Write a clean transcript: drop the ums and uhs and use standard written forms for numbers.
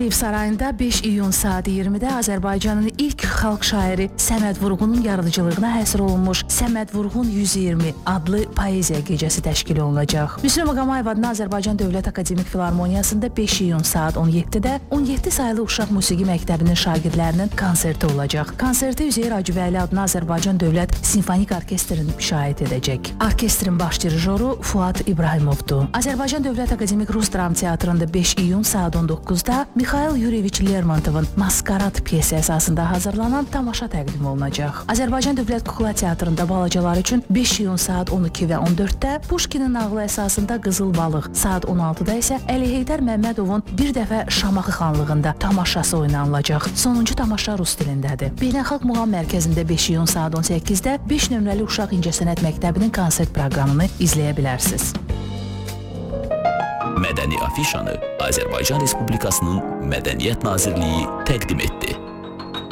Əliyev sarayında 5 iyun saat 20-də Azərbaycanın ilk xalq şairi Səməd Vurğunun yaradıcılığına həsr olunmuş Səməd Vurğun 120 adlı poeziya gecəsi təşkil olunacaq. Müslüm Ağamayev adına Azərbaycan Dövlət Akademik Filarmoniyasında 5 iyun saat 17-də 17 saylı Uşaq Musiqi Məktəbinin şagirdlərinin konserti olacaq. Konserti Üzeyir Hacıvəli adına Azərbaycan Dövlət Simfonik Orkestrinin müşahidə edəcək. Orkestrin baş dirijoru Fuad İbrahimovdur. Azərbaycan Dövlət Akademik Rus Dram Teatrında 5 iyun saat 19-da Mikhail Yuryeviç Lermontovun Maskarad piyesi əsasında hazırlanan tamaşa təqdim olunacaq. Azərbaycan Dövlət Kukla Teatrında balacalar üçün 5 iyun saat 12 və 14-də Puşkinin nağılı əsasında Qızıl Balıq, saat 16-da isə Əli Heydər Məmmədovun Bir dəfə Şamaxı xanlığında tamaşası oynanılacaq. Sonuncu tamaşa rus dilindədir. Beynəlxalq Muğam Mərkəzində 5 iyun saat 18-də 5 nömrəli Uşaq İncəsənət Məktəbinin konsert proqramını izləyə bilərsiniz. Mədəni afişanı Azərbaycan Respublikasının Mədəniyyət Nazirliyi təqdim etdi.